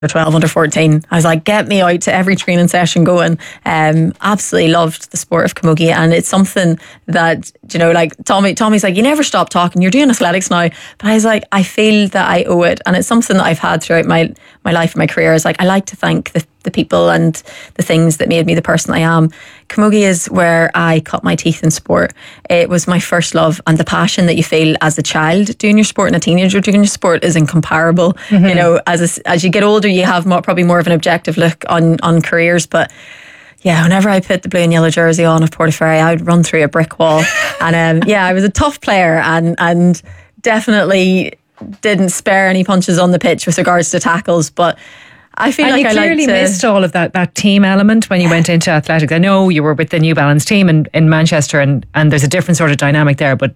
under 12, under 14. I was like, get me out to every training session going. Absolutely loved the sport of camogie, and it's something that, you know, like Tommy's like, you never stop talking, you're doing athletics now. But I was like, I feel that I owe it, and it's something that I've had throughout my life, my career. Is like, I like to thank the people and the things that made me the person I am. Camogie is where I cut my teeth in sport. It was my first love, and the passion that you feel as a child doing your sport and a teenager doing your sport is incomparable. Mm-hmm. You know, as you get older, you have probably more of an objective look on careers, but yeah, whenever I put the blue and yellow jersey on of Portaferry, I would run through a brick wall. And I was a tough player, and definitely didn't spare any punches on the pitch with regards to tackles, but I feel like I clearly missed all of that team element when you went into athletics. I know you were with the New Balance team in Manchester, and there's a different sort of dynamic there, but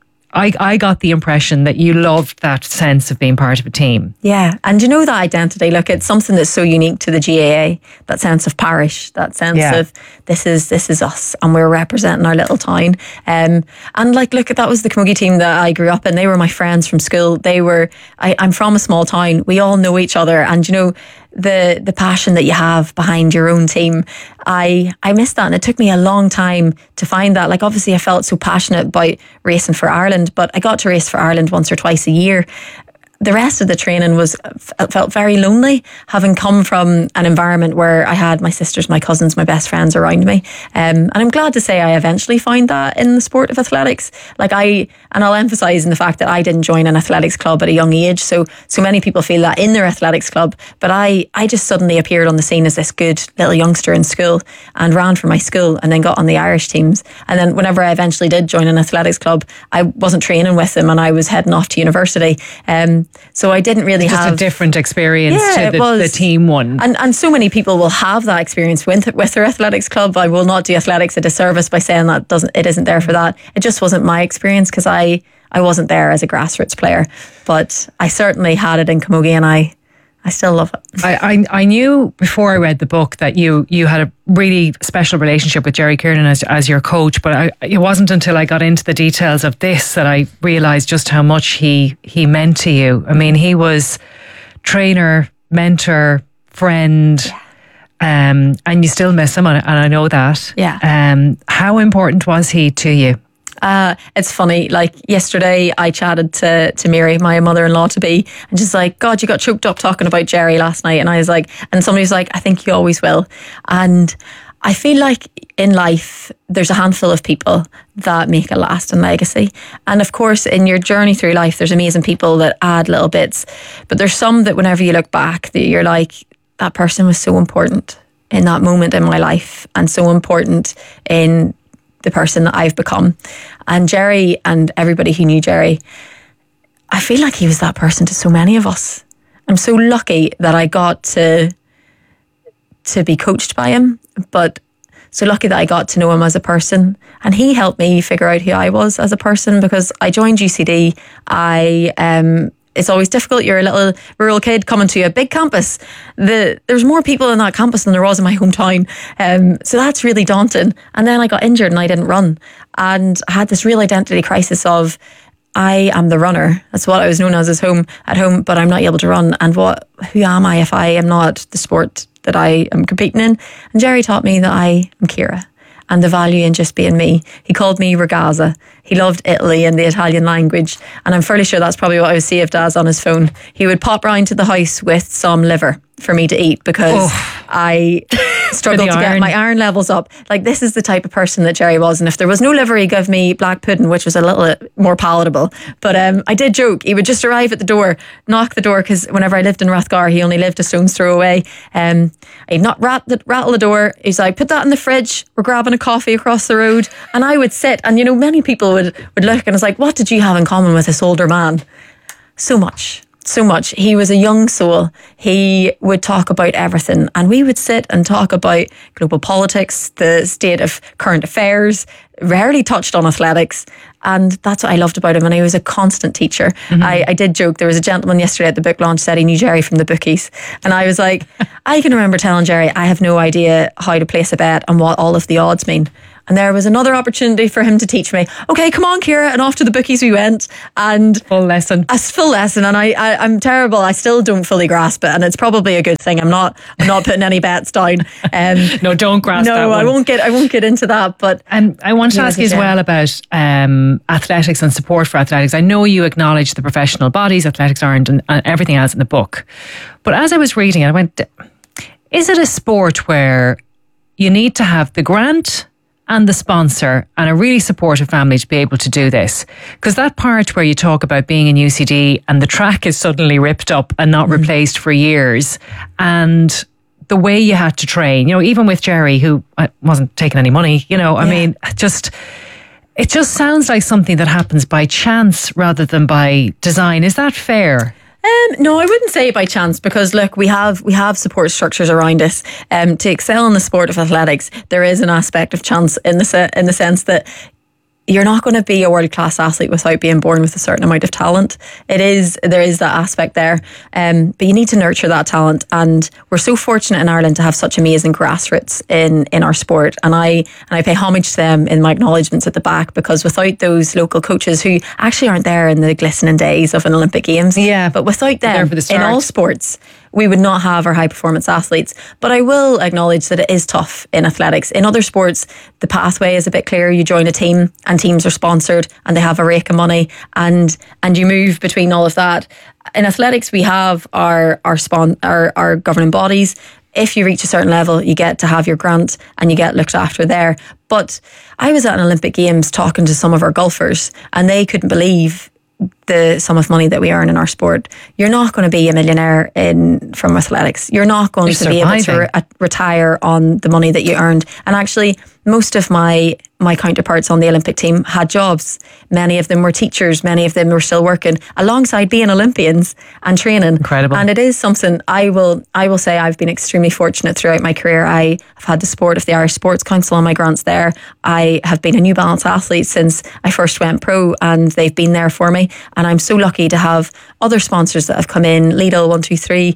I got the impression that you loved that sense of being part of a team. Yeah, and you know that identity. Look, it's something that's so unique to the GAA. That sense of parish, that sense of this is us, and we're representing our little town. And like, look, that was the camogie team that I grew up in. They were my friends from school. I'm from a small town. We all know each other, and you know, the passion that you have behind your own team. I missed that, and it took me a long time to find that. Like, obviously I felt so passionate about racing for Ireland, but I got to race for Ireland once or twice a year. The rest of the training felt very lonely, having come from an environment where I had my sisters, my cousins, my best friends around me. And I'm glad to say I eventually found that in the sport of athletics. I'll emphasise in the fact that I didn't join an athletics club at a young age. So many people feel that in their athletics club, but I just suddenly appeared on the scene as this good little youngster in school and ran for my school, and then got on the Irish teams. And then whenever I eventually did join an athletics club, I wasn't training with them, and I was heading off to university. So I didn't really have... Just a different experience to the team one. And so many people will have that experience with their athletics club. I will not do athletics a disservice by saying that it isn't there for that. It just wasn't my experience, because I wasn't there as a grassroots player. But I certainly had it in camogie, and I still love it. I knew before I read the book that you had a really special relationship with Jerry Kiernan as your coach, but it wasn't until I got into the details of this that I realised just how much he meant to you. I mean, he was trainer, mentor, friend, and you still miss him, and I know that. Yeah. How important was he to you? It's funny, like yesterday I chatted to Mary, my mother-in-law to be, and she's like, God, you got choked up talking about Jerry last night. And I was like, and somebody was like, I think you always will. And I feel like in life there's a handful of people that make a lasting legacy, and of course in your journey through life there's amazing people that add little bits, but there's some that whenever you look back that you're like, that person was so important in that moment in my life, and so important in the person that I've become. And Jerry, and everybody who knew Jerry, I feel like he was that person to so many of us. I'm so lucky that I got to be coached by him, but so lucky that I got to know him as a person, and he helped me figure out who I was as a person, because I joined UCD. It's always difficult. You're a little rural kid coming to a big campus. There's more people in that campus than there was in my hometown. So that's really daunting. And then I got injured and I didn't run. And I had this real identity crisis of, I am the runner. That's what I was known as at home, but I'm not able to run. And who am I if I am not the sport that I am competing in? And Jerry taught me that I am Ciara, and the value in just being me. He called me Ragazza. He loved Italy and the Italian language, and I'm fairly sure that's probably what I was saved as on his phone. He would pop round to the house with some liver for me to eat, because I struggled to get my iron levels up. Like, this is the type of person that Jerry was, and if there was no liver, he'd give me black pudding, which was a little more palatable. But I did joke, he would just arrive at the door, knock the door, because whenever I lived in Rathgar, he only lived a stone's throw away. He'd not rattle the door. He's like, put that in the fridge, we're grabbing a coffee across the road. And I would sit, and many people would look, and it's like, what did you have in common with this older man? So much. He was a young soul. He would talk about everything, and we would sit and talk about global politics, the state of current affairs, rarely touched on athletics. And that's what I loved about him. And he was a constant teacher. Mm-hmm. I did joke, there was a gentleman yesterday at the book launch said he knew Jerry from the bookies. And I was like, I can remember telling Jerry, I have no idea how to place a bet and what all of the odds mean. And there was another opportunity for him to teach me. Okay, come on, Ciara. And off to the bookies we went. And full lesson. A full lesson. And I'm terrible. I still don't fully grasp it. And it's probably a good thing. I'm not putting any bets down. No, don't grasp that one. I won't get into that. But I want to ask you as well about athletics and support for athletics. I know you acknowledge the professional bodies athletics aren't and everything else in the book. But as I was reading it, I went, is it a sport where you need to have the grant and the sponsor and a really supportive family to be able to do this? Because that part where you talk about being in UCD and the track is suddenly ripped up and not replaced for years, and the way you had to train, even with Jerry, who wasn't taking any money, I mean, it just sounds like something that happens by chance rather than by design. Is that fair? No, I wouldn't say by chance, because look, we have support structures around us. To excel in the sport of athletics, there is an aspect of chance in the sense that you're not going to be a world-class athlete without being born with a certain amount of talent. There is that aspect there. But you need to nurture that talent. And we're so fortunate in Ireland to have such amazing grassroots in our sport. And I pay homage to them in my acknowledgements at the back, because without those local coaches who actually aren't there in the glistening days of an Olympic Games. Yeah. But without them, in all sports, we would not have our high performance athletes. But I will acknowledge that it is tough in athletics. In other sports, the pathway is a bit clearer. You join a team and teams are sponsored and they have a rake of money and you move between all of that. In athletics, we have our governing bodies. If you reach a certain level, you get to have your grant and you get looked after there. But I was at an Olympic Games talking to some of our golfers and they couldn't believe the sum of money that we earn in our sport. You're not going to be a millionaire from athletics. You're not going to be able to retire on the money that you earned. And actually, most of my counterparts on the Olympic team had jobs. Many of them were teachers. Many of them were still working alongside being Olympians and training. Incredible. And it is something I will say I've been extremely fortunate throughout my career. I have had the support of the Irish Sports Council on my grants there. I have been a New Balance athlete since I first went pro, and they've been there for me. And I'm so lucky to have other sponsors that have come in, Lidl 123,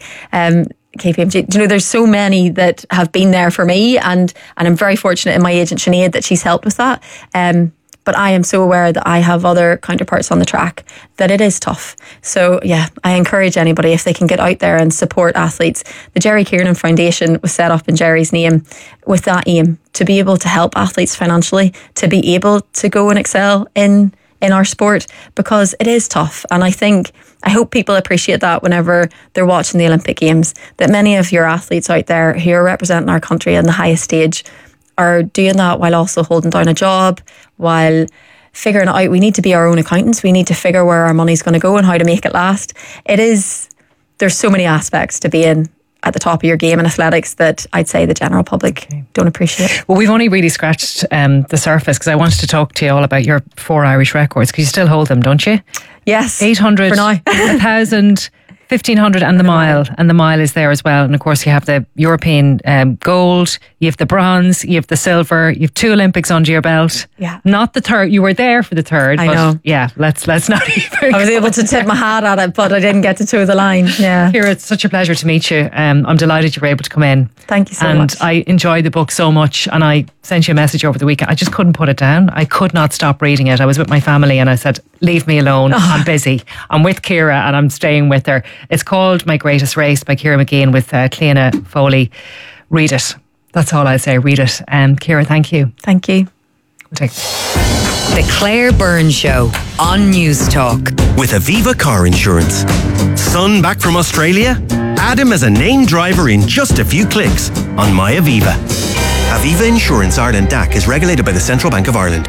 KPMG. There's so many that have been there for me, and I'm very fortunate in my agent Sinead that she's helped with that. But I am so aware that I have other counterparts on the track that it is tough. So yeah, I encourage anybody, if they can get out there and support athletes. The Jerry Kiernan Foundation was set up in Jerry's name with that aim, to be able to help athletes financially, to be able to go and excel in our sport, because it is tough. And I hope people appreciate that whenever they're watching the Olympic Games, that many of your athletes out there who are representing our country on the highest stage are doing that while also holding down a job, while figuring it out. We need to be our own accountants. We need to figure where our money's going to go and how to make it last. There's so many aspects to being at the top of your game in athletics that I'd say the general public don't appreciate. Well, we've only really scratched the surface, because I wanted to talk to you all about your 4 Irish records, because you still hold them, don't you? Yes. 800, for now. 1,000, 1,500 and the mile. And the mile is there as well. And of course you have the European gold, you have the bronze, you have the silver, you have 2 Olympics under your belt. Yeah. Not the third. You were there for the third. I know. Yeah, let's not even. I was able to tip my hat at it, but I didn't get to toe the line. Yeah. Ciara, it's such a pleasure to meet you. I'm delighted you were able to come in. Thank you so much. And I enjoyed the book so much, and I sent you a message over the weekend. I just couldn't put it down. I could not stop reading it. I was with my family and I said, leave me alone. I'm busy. I'm with Ciara and I'm staying with her. It's called My Greatest Race by Ciara McGeehan with Cliona Foley. Read it. That's all I'll say. Read it. Ciara, thank you. Thank you. The Claire Byrne Show on News Talk. With Aviva Car Insurance. Son back from Australia? Add him as a named driver in just a few clicks on MyAviva. Aviva Insurance Ireland DAC is regulated by the Central Bank of Ireland.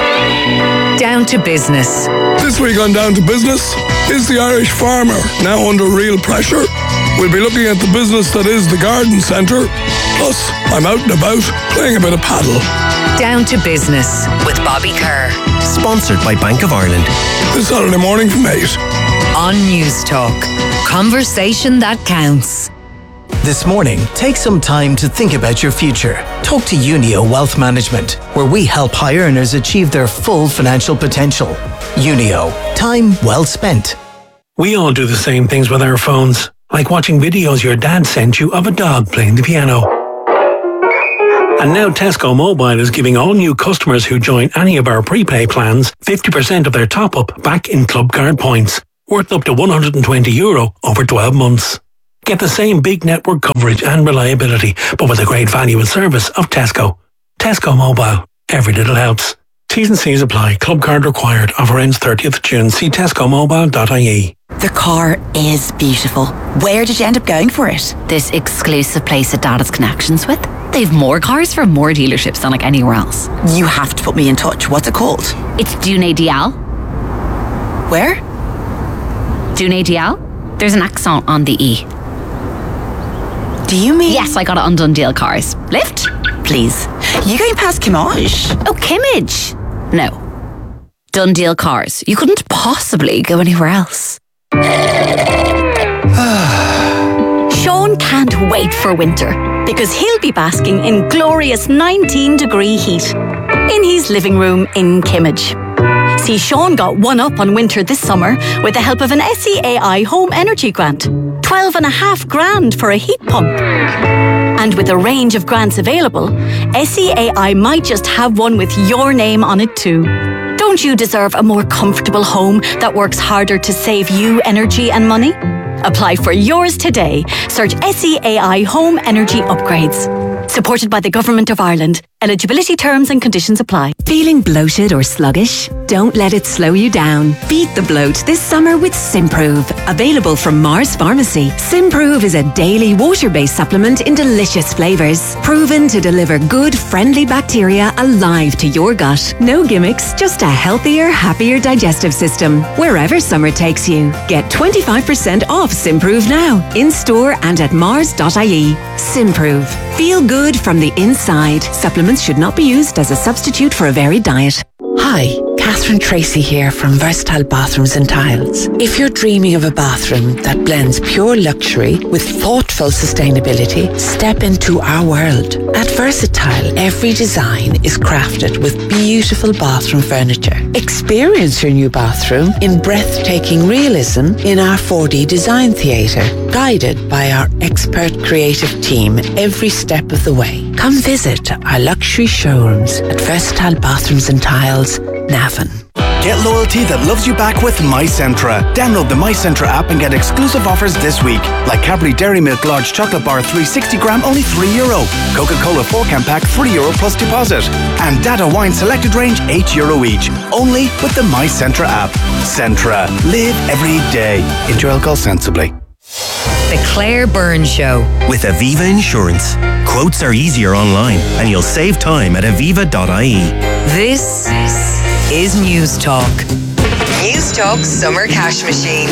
Down to business. This week on Down to Business, is the Irish farmer now under real pressure? We'll be looking at the business that is the garden centre. Plus, I'm out and about playing a bit of paddle. Down to Business with Bobby Kerr. Sponsored by Bank of Ireland. This Saturday morning from 8. On News Talk. Conversation that counts. This morning, take some time to think about your future. Talk to Unio Wealth Management, where we help high earners achieve their full financial potential. Unio, time well spent. We all do the same things with our phones, like watching videos your dad sent you of a dog playing the piano. And now Tesco Mobile is giving all new customers who join any of our prepay plans 50% of their top-up back in club card points, worth up to €120 over 12 months. Get the same big network coverage and reliability, but with a great value and service of Tesco. Tesco Mobile. Every little helps. T's and C's apply. Club card required. Offer ends 30th June. See tescomobile.ie. The car is beautiful. Where did you end up going for it? This exclusive place that Dad has connections with. They've more cars from more dealerships than like anywhere else. You have to put me in touch. What's it called? It's Dune Dial. Where? Dune Dial. There's an accent on the E. Do you mean? Yes, I got it on Dundeel Cars. Lift? Please. You going past Kimmage? Oh, Kimmage? No. Dundeel Cars. You couldn't possibly go anywhere else. Sean can't wait for winter because he'll be basking in glorious 19-degree heat in his living room in Kimmage. See, Sean got one up on winter this summer with the help of an SEAI Home Energy Grant. 12.5 grand for a heat pump. And with a range of grants available, SEAI might just have one with your name on it too. Don't you deserve a more comfortable home that works harder to save you energy and money? Apply for yours today. Search SEAI Home Energy Upgrades. Supported by the Government of Ireland. Eligibility terms and conditions apply. Feeling bloated or sluggish? Don't let it slow you down. Beat the bloat this summer with Simprove. Available from Mars Pharmacy. Simprove is a daily water-based supplement in delicious flavours. Proven to deliver good, friendly bacteria alive to your gut. No gimmicks, just a healthier, happier digestive system. Wherever summer takes you. Get 25% off Simprove now. In store and at mars.ie. Simprove. Feel good from the inside. Supplements should not be used as a substitute for a varied diet. Hi, Catherine Tracy here from Versatile Bathrooms and Tiles. If you're dreaming of a bathroom that blends pure luxury with thoughtful sustainability, step into our world. At Versatile, every design is crafted with beautiful bathroom furniture. Experience your new bathroom in breathtaking realism in our 4D design theatre, guided by our expert creative team every step of the way. Come visit our luxury showrooms at Versatile Bathrooms and Tiles, Navan. Get loyalty that loves you back with MyCentra. Download the MyCentra app and get exclusive offers this week. Like Cadbury Dairy Milk Large Chocolate Bar 360 gram, only €3. Coca-Cola 4-can pack, €3 plus deposit. And Data Wine Selected Range, €8 each. Only with the MyCentra app. Centra. Live every day. Enjoy alcohol sensibly. The Claire Byrne Show. With Aviva Insurance. Quotes are easier online and you'll save time at aviva.ie. This is News Talk. News Talk Summer Cash Machine.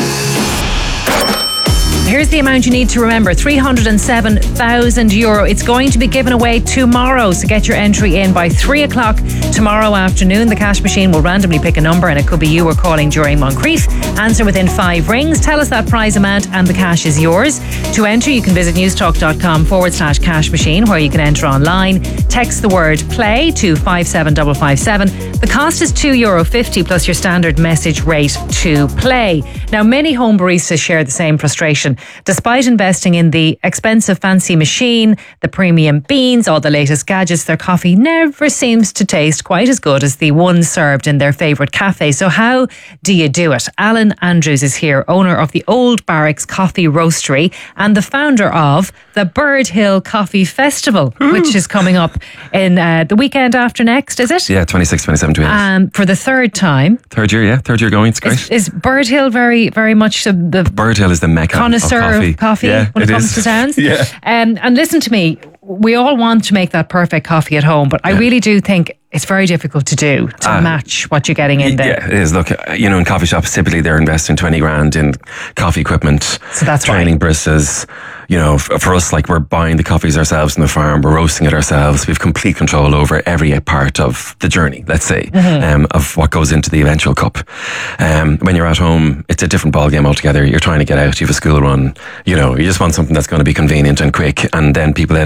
Here's the amount you need to remember, €307,000. It's going to be given away tomorrow, so get your entry in by 3 o'clock tomorrow afternoon. The cash machine will randomly pick a number and it could be you or calling during Moncrief. Answer within 5 rings. Tell us that prize amount and the cash is yours. To enter, you can visit newstalk.com/cash machine, where you can enter online. Text the word play to 57557. The cost is €2.50 plus your standard message rate to play. Now, many home baristas share the same frustration. Despite investing in the expensive fancy machine, the premium beans, all the latest gadgets, their coffee never seems to taste quite as good as the one served in their favourite cafe. So how do you do it? Alan Andrews is here, owner of the Old Barracks Coffee Roastery and the founder of the Bird Hill Coffee Festival, which is coming up in the weekend after next, is it? Yeah, 26, 27, 28. For the third time. Third year, yeah. Third year going. It's great. Is Bird Hill very, very much the Bird Hill is the mecca connoisseur of coffee when it comes to towns? Yeah. And listen to me, we all want to make that perfect coffee at home, but I really do think it's very difficult to do, to match what you're getting in there. Yeah, it is. Look, in coffee shops, typically they're investing 20 grand in coffee equipment, so that's training baristas. For us, like, we're buying the coffees ourselves in the farm, we're roasting it ourselves. We have complete control over every part of the journey, let's say, of what goes into the eventual cup. When you're at home, it's a different ballgame altogether. You're trying to get out, you have a school run, you just want something that's going to be convenient and quick, and then people end up with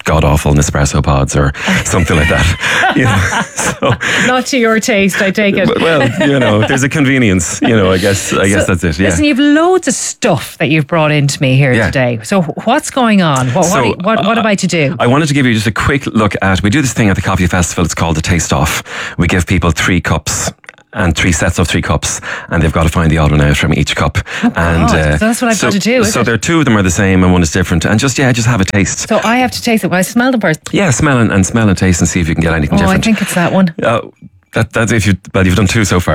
god-awful Nespresso pods or something like that. You know, so, not to your taste, I take it. Well, you know, there's a convenience. You know, I guess that's it. Yeah. Listen, you've loads of stuff that you've brought into me here today. So what's going on? What am I to do? I wanted to give you just a quick look at. We do this thing at the Coffee Festival. It's called the Taste Off. We give people 3 cups. And 3 sets of 3 cups, and they've got to find the odd one out from each cup. Oh, and so that's what I've got to do. So there are 2 of them are the same, and 1 is different. And just have a taste. So I have to taste it. Will I smell them first? Yeah, smell and taste, and see if you can get anything different. I think it's that one. That's if you've done 2 so far.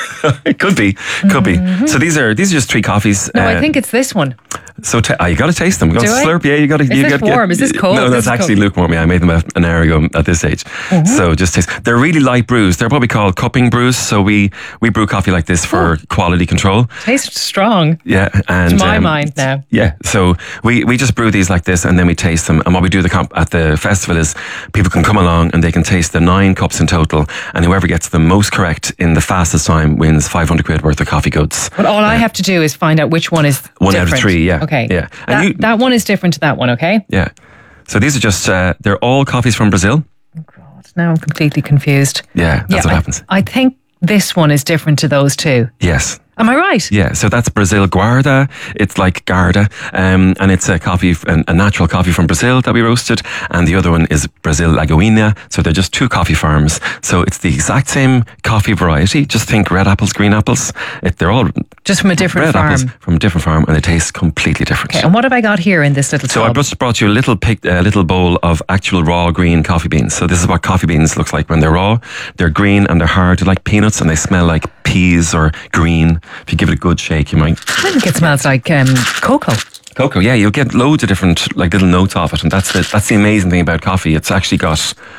It could be. So these are just 3 coffees. No, I think it's this one. So you got to taste them. You got to slurp. Yeah, you got to. Is this warm? Is this cold? No, that's actually lukewarm. Yeah, I made them an hour ago at this stage. Mm-hmm. So just taste. They're really light brews. They're probably called cupping brews. So we brew coffee like this for quality control. Tastes strong. Yeah, and to my mind now. Yeah, so we just brew these like this, and then we taste them. And what we do at the festival is people can come along and they can taste the 9 cups in total, and whoever gets the most correct in the fastest time wins 500 quid worth of coffee goods. But all I have to do is find out which one is one different. Out of 3. Yeah. Okay. Yeah. That one is different to that one. Okay. Yeah. So these are just they're all coffees from Brazil. Oh God! Now I'm completely confused. Yeah, that's what happens. I think this one is different to those 2. Yes. Am I right? Yeah, so that's Brazil Guarda. It's like Garda, and it's a coffee, a natural coffee from Brazil that we roasted, and the other one is Brazil Lagoinha. So they're just 2 coffee farms. So it's the exact same coffee variety. Just think red apples, green apples. They're all just from a different red farm. Apples from a different farm, and they taste completely different. Okay, and what have I got here in this little tub? So I just brought you a little bowl of actual raw green coffee beans. So this is what coffee beans looks like when they're raw. They're green and they're hard. They're like peanuts, and they smell like peas or green. If you give it a good shake, you might. I think it smells like cocoa. Cocoa, yeah. You'll get loads of different little notes off it, and that's the amazing thing about coffee. It's actually got.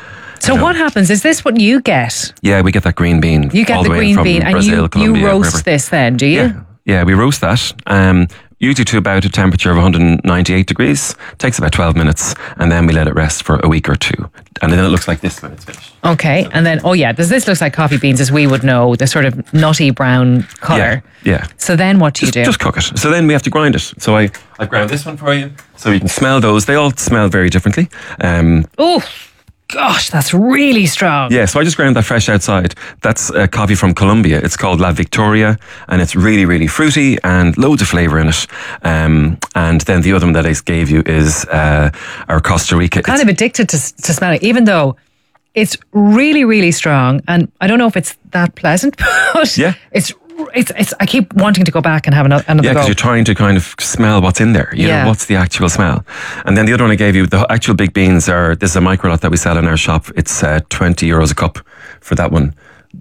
So what happens? Is this what you get? Yeah, we get that green bean. You get the green bean, and Brazil, Colombia, you roast this then, do you? Yeah, we roast that. Usually to about a temperature of 198 degrees. Takes about 12 minutes, and then we let it rest for a week or 2. And then it looks like this when it's finished. Okay, and then, this looks like coffee beans as we would know, the sort of nutty brown colour. Yeah. So then what do you do? Just cook it. So then we have to grind it. So I ground this one for you, so you can smell those. They all smell very differently. Oh, gosh, that's really strong. Yeah, so I just ground that fresh outside. That's a coffee from Colombia. It's called La Victoria, and it's really, really fruity and loads of flavour in it. And then the other one that I gave you is our Costa Rica. I'm kind of addicted to smell it, even though it's really, really strong. And I don't know if it's that pleasant, but it's I keep wanting to go back and have another go. Yeah, because you're trying to kind of smell what's in there. You know, what's the actual smell. And then the other one I gave you, the actual big beans this is a micro lot that we sell in our shop. It's €20 a cup for that one.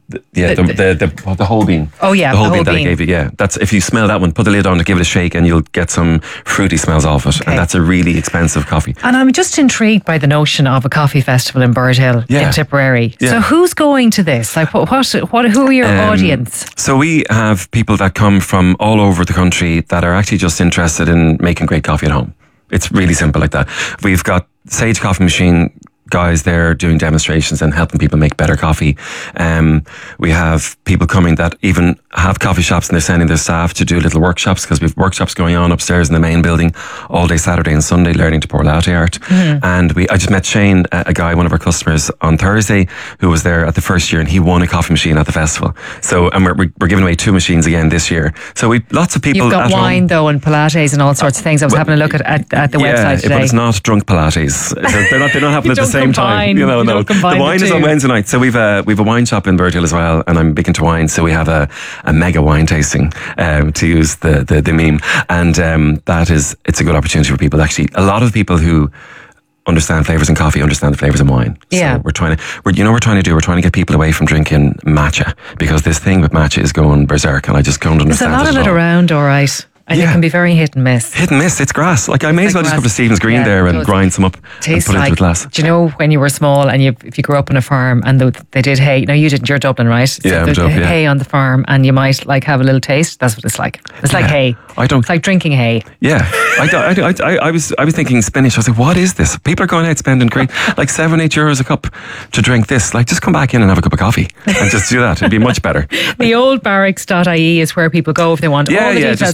The whole bean. Oh yeah, the whole bean that I gave you. Yeah, that's if you smell that one, put the lid on to give it a shake, and you'll get some fruity smells off it. Okay. And that's a really expensive coffee. And I'm just intrigued by the notion of a coffee festival in Birdhill in Tipperary. Yeah. So who's going to this? Like, who are your audience? So we have people that come from all over the country that are actually just interested in making great coffee at home. It's really simple like that. We've got Sage Coffee Machine guys there doing demonstrations and helping people make better coffee. We have people coming that even have coffee shops, and they're sending their staff to do little workshops, because we have workshops going on upstairs in the main building all day Saturday and Sunday, learning to pour latte art. Mm-hmm. And I just met Shane, a guy, one of our customers, on Thursday, who was there at the first year, and he won a coffee machine at the festival. So, and we're giving away 2 machines again this year. So lots of people. You've got wine though, and Pilates and all sorts of things. I was having a look at the website today. But it's not drunk Pilates. They don't happen at the same time. No. The wine is on Wednesday night. So we've a wine shop in Birdhill as well, and I'm big into wine. So we have a mega wine tasting, to use the meme, and it's a good opportunity for people. Actually, a lot of people who understand flavours in coffee understand the flavours in wine. Yeah. So we're trying to get people away from drinking matcha, because this thing with matcha is going berserk, and I just don't understand. There's a lot of it around, all right. And it can be very hit and miss. Hit and miss. It's grass. Like, I may as well just go to Stephen's Green there and grind some up and put it into a glass. Do you know when you were small and if you grew up on a farm and they did hay? No, you didn't. You're Dublin, right? So yeah, I'm Dublin. Hay on the farm, and you might have a little taste. That's what it's like. It's like hay. It's like drinking hay. Yeah. I was thinking spinach. I was like, what is this? People are going out spending great, like €7-8 a cup to drink this. Like, just come back in and have a cup of coffee and just do that. It'd be much better. The oldbarracks.ie is where people go if they want all the details of the festival.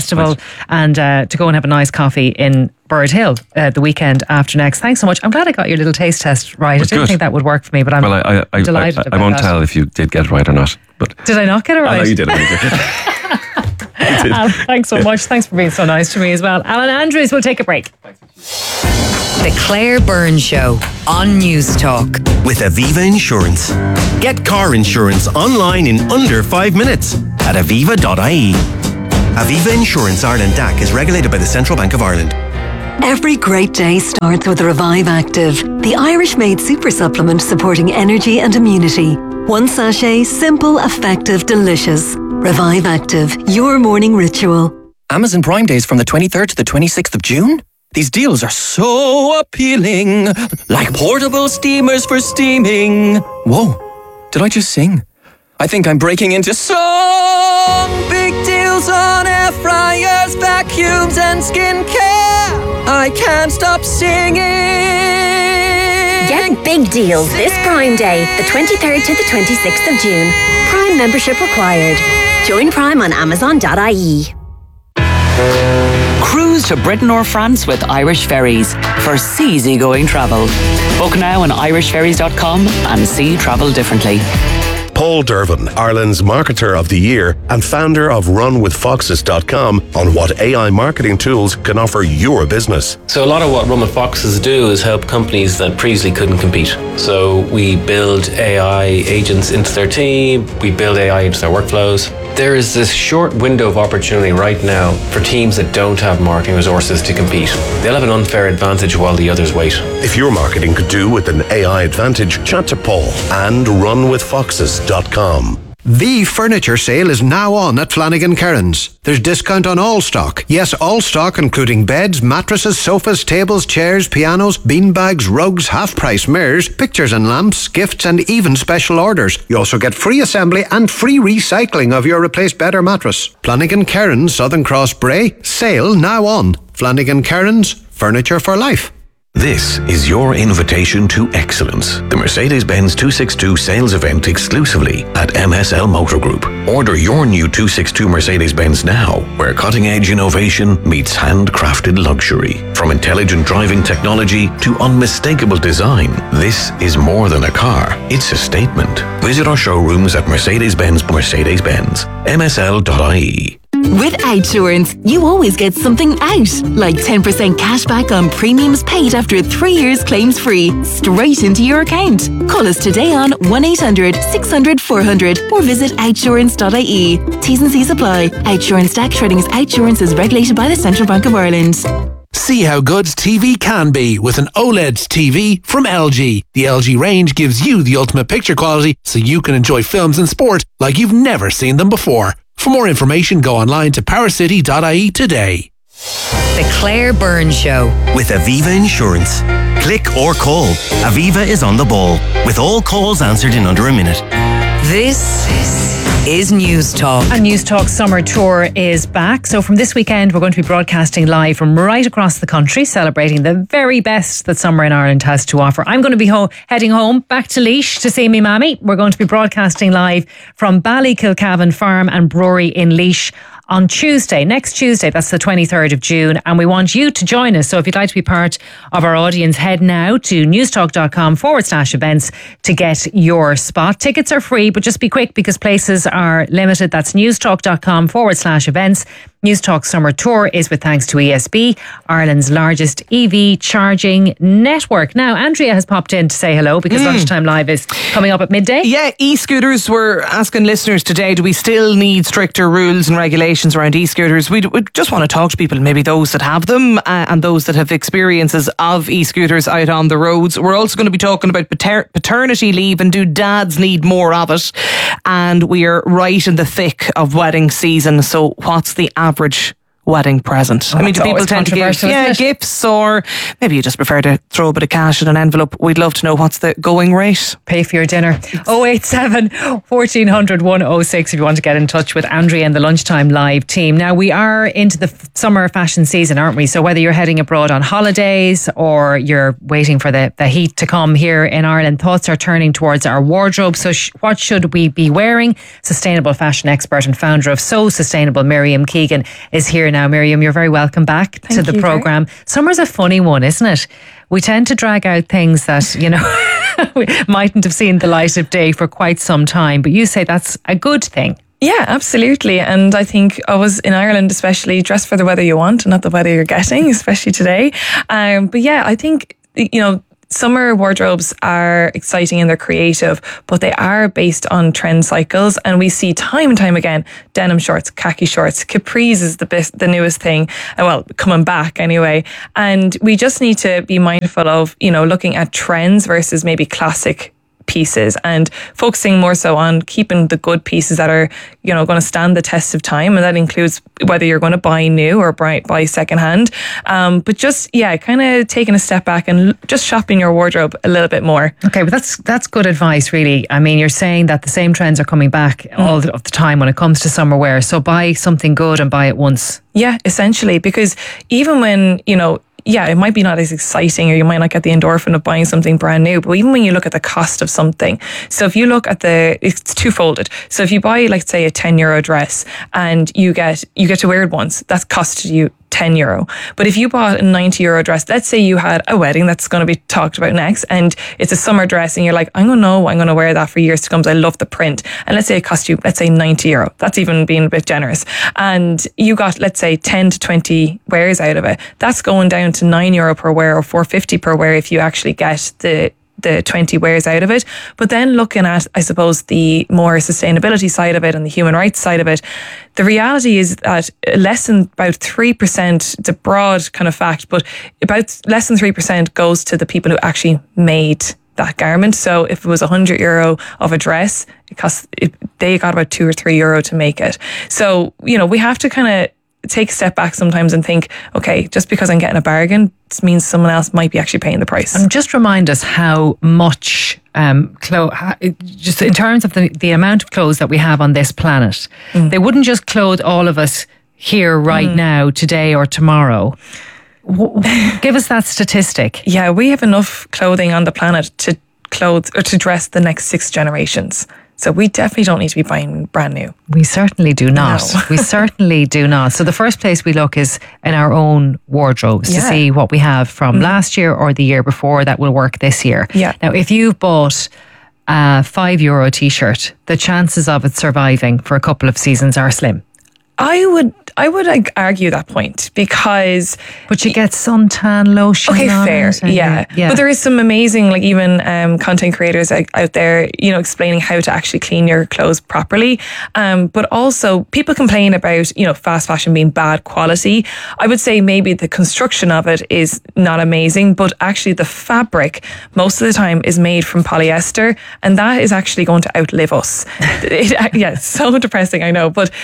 Festival and to go and have a nice coffee in Bird Hill the weekend after next. Thanks so much. I'm glad I got your little taste test right. I didn't think that would work for me, but I'm delighted about I won't that. tell if you did get it right or not. But did I not get it right? I know you did. Alan, thanks so much. Thanks for being so nice to me as well. Alan Andrews, we'll take a break. The Claire Byrne Show on News Talk. With Aviva Insurance. Get car insurance online in under 5 minutes at aviva.ie. Aviva Insurance Ireland DAC is regulated by the Central Bank of Ireland. Every great day starts with Revive Active, the Irish-made super supplement supporting energy and immunity. One sachet, simple, effective, delicious. Revive Active, your morning ritual. Amazon Prime Days from the 23rd to the 26th of June? These deals are so appealing, like portable steamers for steaming. Whoa, did I just sing? I think I'm breaking into song. Big deals on air fryers, vacuums and skincare. I can't stop singing. Get big deals this Prime Day, the 23rd to the 26th of June. Prime membership required. Join Prime on Amazon.ie. Cruise to Britain or France with Irish Ferries for easygoing travel. Book now on irishferries.com and see travel differently. Paul Dervin, Ireland's Marketer of the Year and founder of RunWithFoxes.com on what AI marketing tools can offer your business. So a lot of what Run with Foxes do is help companies that previously couldn't compete. So we build AI agents into their team, we build AI into their workflows. There is this short window of opportunity right now for teams that don't have marketing resources to compete. They'll have an unfair advantage while the others wait. If your marketing could do with an AI advantage, chat to Paul and RunWithFoxes.com. The furniture sale is now on at Flanagan Kerins. There's discount on all stock. Yes, all stock including beds, mattresses, sofas, tables, chairs, pianos, beanbags, rugs, half-price mirrors, pictures and lamps, gifts and even special orders. You also get free assembly and free recycling of your replaced bed or mattress. Flanagan Kerins, Southern Cross Bray. Sale now on. Flanagan Kerins, furniture for life. This is your invitation to excellence. The Mercedes-Benz 262 sales event exclusively at MSL Motor Group. Order your new 262 Mercedes-Benz now, where cutting-edge innovation meets handcrafted luxury. From intelligent driving technology to unmistakable design, this is more than a car. It's a statement. Visit our showrooms at Mercedes-Benz, MSL.ie. With Outsurance, you always get something out, like 10% cash back on premiums paid after 3 years claims free, straight into your account. Call us today on 1-800-600-400 or visit outsurance.ie. T's and C's apply. Outsurance DAC Trading's Outsurance is regulated by the Central Bank of Ireland. See how good TV can be with an OLED TV from LG. The LG range gives you the ultimate picture quality so you can enjoy films and sport like you've never seen them before. For more information, go online to powercity.ie today. The Claire Byrne Show. With Aviva Insurance. Click or call. Aviva is on the ball, with all calls answered in under a minute. This is News Talk. And News Talk Summer Tour is back. So from this weekend, we're going to be broadcasting live from right across the country, celebrating the very best that summer in Ireland has to offer. I'm going to be heading home back to Laois to see me mammy. We're going to be broadcasting live from Ballykilcavan Farm and Brewery in Laois on Tuesday, next Tuesday, that's the 23rd of June, and we want you to join us. So if you'd like to be part of our audience, head now to newstalk.com/events to get your spot. Tickets are free, but just be quick because places are limited. That's newstalk.com/events. News Talk Summer Tour is with thanks to ESB, Ireland's largest EV charging network. Now, Andrea has popped in to say hello because Lunchtime Live is coming up at midday. Yeah, e-scooters, we're asking listeners today, do we still need stricter rules and regulations around e-scooters? We just want to talk to people, maybe those that have them and those that have experiences of e-scooters out on the roads. We're also going to be talking about paternity leave and do dads need more of it? And we are right in the thick of wedding season, so what's the average wedding present? I mean, do people tend to give gifts, or maybe you just prefer to throw a bit of cash in an envelope? We'd love to know what's the going rate. Pay for your dinner. 087 1400 106 if you want to get in touch with Andrea and the Lunchtime Live team. Now, we are into the summer fashion season, aren't we? So whether you're heading abroad on holidays or you're waiting for the heat to come here in Ireland, thoughts are turning towards our wardrobe. So what should we be wearing? Sustainable fashion expert and founder of So Sustainable, Miriam Keegan, is here now now, Miriam. You're very welcome back to the programme. Summer's a funny one, isn't it? We tend to drag out things that, we mightn't have seen the light of day for quite some time, but you say that's a good thing. Yeah, absolutely. And I think I was in Ireland, especially, dress for the weather you want and not the weather you're getting, especially today. But yeah, I think, summer wardrobes are exciting and they're creative, but they are based on trend cycles. And we see time and time again, denim shorts, khaki shorts, capris is the newest thing. Well, coming back anyway. And we just need to be mindful of, looking at trends versus maybe classic pieces and focusing more so on keeping the good pieces that are, going to stand the test of time. And that includes whether you're going to buy new or buy secondhand. But just, kind of taking a step back and just shopping your wardrobe a little bit more. Okay, but that's good advice, really. I mean, you're saying that the same trends are coming back all of the time when it comes to summer wear. So buy something good and buy it once. Yeah, essentially, because even when, it might be not as exciting or you might not get the endorphin of buying something brand new, but even when you look at the cost of something, so if you look at it's two-folded. So if you buy, like, say, a €10 dress and you get to wear it once, that's costed you €10. But if you bought a €90 dress, let's say you had a wedding that's going to be talked about next and it's a summer dress and you're like, I'm going to wear that for years to come. I love the print. And let's say it cost you, let's say €90. That's even being a bit generous. And you got, let's say, 10 to 20 wears out of it. That's going down to €9 per wear or $4.50 per wear if you actually get the 20 wears out of it. But then looking at, I suppose, the more sustainability side of it and the human rights side of it, the reality is that less than about 3%, it's a broad kind of fact, but about less than 3% goes to the people who actually made that garment. So if it was €100 of a dress, they got about €2 or €3 to make it. So, we have to kind of take a step back sometimes and think, okay, just because I'm getting a bargain, this means someone else might be actually paying the price. And just remind us how much just in terms of the amount of clothes that we have on this planet, they wouldn't just clothe all of us here right now, today or tomorrow. Give us that statistic. Yeah, we have enough clothing on the planet to clothe or to dress the next 6 generations. So we definitely don't need to be buying brand new. We certainly do not. No. We certainly do not. So the first place we look is in our own wardrobes to see what we have from last year or the year before that will work this year. Yeah. Now, if you've bought a €5 t-shirt, the chances of it surviving for a couple of seasons are slim. I would argue that point because... But you get suntan lotion. Okay, on fair. It Yeah. But there is some amazing, like, even content creators out there, explaining how to actually clean your clothes properly. But also people complain about, fast fashion being bad quality. I would say maybe the construction of it is not amazing, but actually the fabric most of the time is made from polyester, and that is actually going to outlive us. It's so depressing, I know, but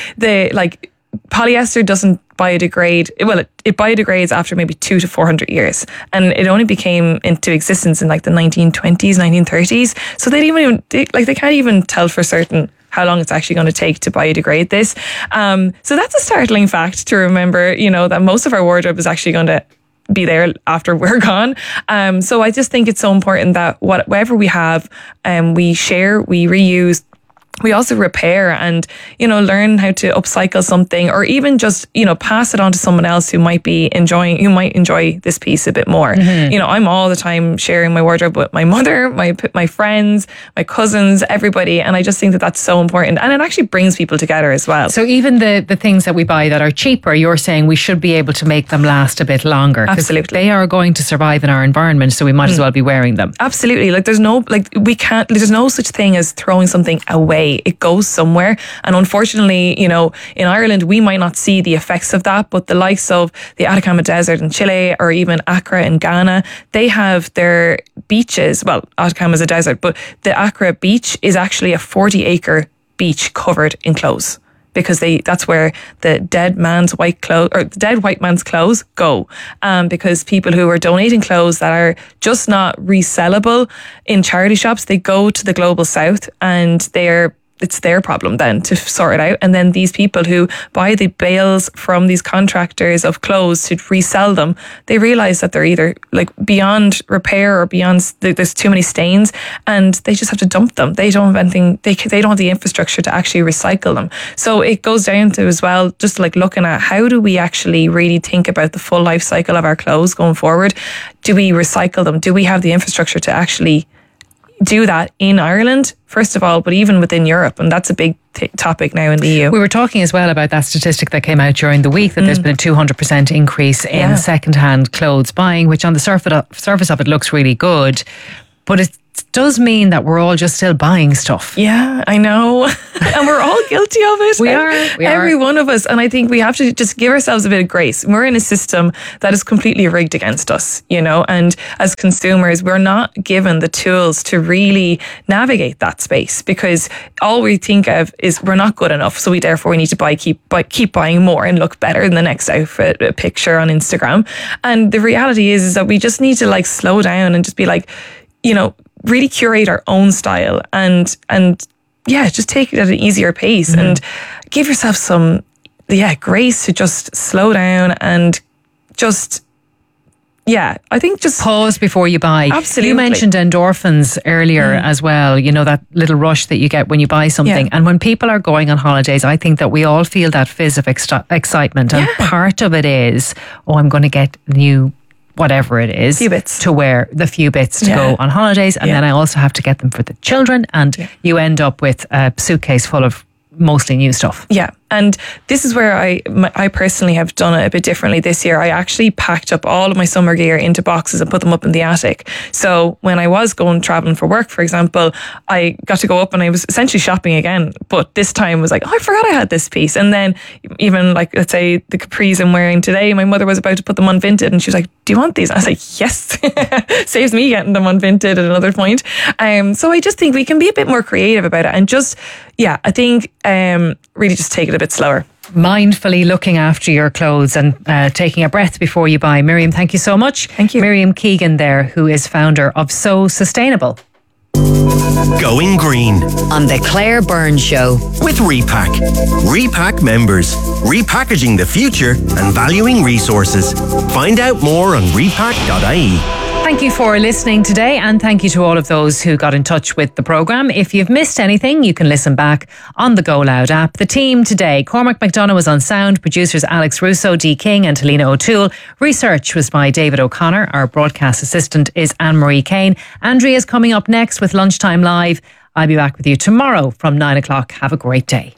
polyester doesn't biodegrade. Well, it biodegrades after maybe 200 to 400 years, and it only became into existence in like the 1920s, 1930s. So they can't even tell for certain how long it's actually going to take to biodegrade this. So that's a startling fact to remember. That most of our wardrobe is actually going to be there after we're gone. So I just think it's so important that whatever we have, we share, we reuse. We also repair and, learn how to upcycle something, or even just, pass it on to someone else who might enjoy this piece a bit more. Mm-hmm. I'm all the time sharing my wardrobe with my mother, my friends, my cousins, everybody. And I just think that that's so important. And it actually brings people together as well. So even the things that we buy that are cheaper, you're saying we should be able to make them last a bit longer. Absolutely. They are going to survive in our environment, so we might as well be wearing them. Absolutely. There's no such thing as throwing something away. It goes somewhere. And unfortunately, in Ireland, we might not see the effects of that, but the likes of the Atacama Desert in Chile or even Accra in Ghana, they have their beaches. Well, Atacama is a desert, but the Accra beach is actually a 40-acre beach covered in clothes, because that's where the dead white man's clothes go. Because people who are donating clothes that are just not resellable in charity shops, they go to the global south and they're it's their problem then to sort it out. And then these people who buy the bales from these contractors of clothes to resell them, they realise that they're either like beyond repair or beyond, there's too many stains, and they just have to dump them. They don't have anything, they don't have the infrastructure to actually recycle them. So it goes down to as well, just like looking at how do we actually really think about the full life cycle of our clothes going forward? Do we recycle them? Do we have the infrastructure to actually do that in Ireland, first of all, but even within Europe? And that's a big topic now in the EU. We were talking as well about that statistic that came out during the week, that there's been a 200% increase in second-hand clothes buying, which on the surface of it looks really good, but it does mean that we're all just still buying stuff. Yeah, I know. And we're all guilty of it. We are. Every one of us. And I think we have to just give ourselves a bit of grace. We're in a system that is completely rigged against us, you know, and as consumers, we're not given the tools to really navigate that space, because all we think of is we're not good enough. So we need to keep buying more and look better than the next outfit picture on Instagram. And the reality is that we just need to like slow down and just be like, you know, really curate our own style and just take it at an easier pace and give yourself some grace to just slow down and just I think just pause before you buy. Absolutely. You mentioned endorphins earlier as well, you know, that little rush that you get when you buy something. And when people are going on holidays, I think that we all feel that fizz of excitement, and part of it is, I'm going to get new whatever it is to wear, the few bits to go on holidays, and then I also have to get them for the children, and you end up with a suitcase full of mostly new stuff. Yeah. And this is where I personally have done it a bit differently this year. I actually packed up all of my summer gear into boxes and put them up in the attic. So when I was going traveling for work, for example, I got to go up and I was essentially shopping again. But this time was like, I forgot I had this piece. And then even like, let's say the capris I'm wearing today, my mother was about to put them on Vinted and she was like, do you want these? I was like, yes. Saves me getting them on Vinted at another point. So I just think we can be a bit more creative about it and just, I think really just take it a bit slower. Mindfully looking after your clothes and taking a breath before you buy. Miriam, thank you so much. Thank you. Miriam Keegan there, who is founder of So Sustainable. Going green on the Claire Byrne Show with Repack. Repack members, repackaging the future and valuing resources. Find out more on repack.ie. Thank you for listening today, and thank you to all of those who got in touch with the programme. If you've missed anything, you can listen back on the Go Loud app. The team today: Cormac McDonough was on sound, producers Alex Russo, Dee King and Helena O'Toole. Research was by David O'Connor. Our broadcast assistant is Anne-Marie Kane. Andrea's coming up next with Lunchtime Live. I'll be back with you tomorrow from 9 o'clock. Have a great day.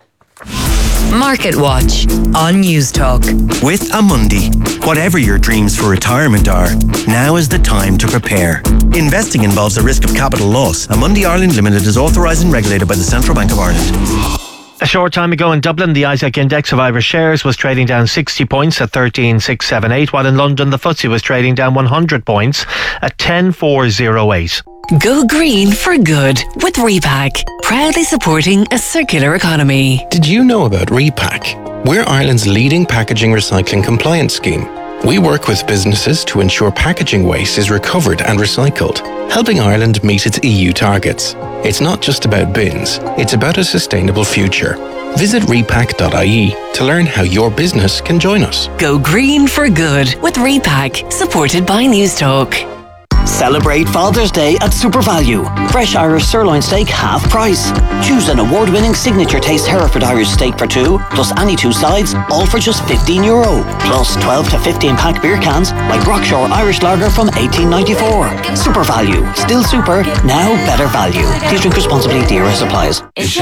Market Watch on News Talk. With Amundi, whatever your dreams for retirement are, now is the time to prepare. Investing involves the risk of capital loss. Amundi Ireland Limited is authorised and regulated by the Central Bank of Ireland. A short time ago in Dublin, the Isaac Index of Irish shares was trading down 60 points at 13,678, while in London the FTSE was trading down 100 points at 10,408. Go green for good with Repack, proudly supporting a circular economy. Did you know about Repack? We're Ireland's leading packaging recycling compliance scheme. We work with businesses to ensure packaging waste is recovered and recycled, helping Ireland meet its EU targets. It's not just about bins, it's about a sustainable future. Visit repack.ie to learn how your business can join us. Go green for good with Repack, supported by News Talk. Celebrate Father's Day at Super Value. Fresh Irish sirloin steak half price. Choose an award-winning signature taste Hereford Irish steak for two, plus any two sides, all for just €15. Plus 12 to 15 pack beer cans like Rockshore Irish Lager from 1894. Super Value. Still super, now better value. Please drink responsibly. DRS applies.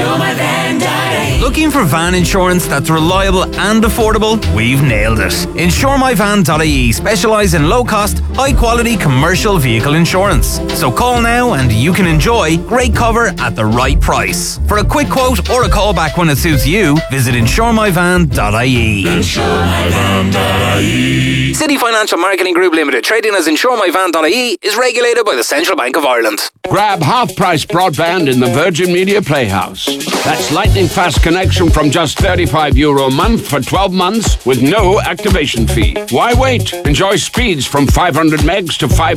Looking for van insurance that's reliable and affordable? We've nailed it. InsureMyVan.ie specialise in low-cost, high-quality commercial vehicle insurance. So call now and you can enjoy great cover at the right price. For a quick quote or a call back when it suits you, visit InsureMyVan.ie. InsureMyVan.ie. City Financial Marketing Group Limited, trading as InsureMyVan.ie, is regulated by the Central Bank of Ireland. Grab half-price broadband in the Virgin Media Playhouse. That's lightning-fast connection from just €35 a month for 12 months with no activation fee. Why wait? Enjoy speeds from 500 megs to 5 gigs